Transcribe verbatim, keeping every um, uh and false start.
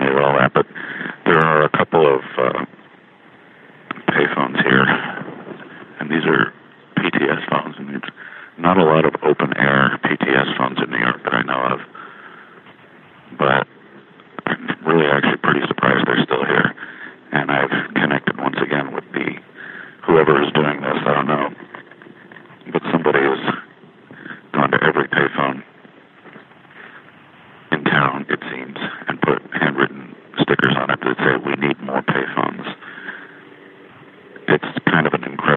eliminated all that, but there are a couple of uh, payphones here, and these are P T S phones, and there's not a lot of open-air P T S phones in New York that I know of, but I'm really actually pretty surprised they're still here, and I've connected once again with the whoever is doing this. I don't know, but somebody has gone to every payphone in town, it seems, and put handwritten stickers on it that say, "We need more payphones." It's kind of an incredible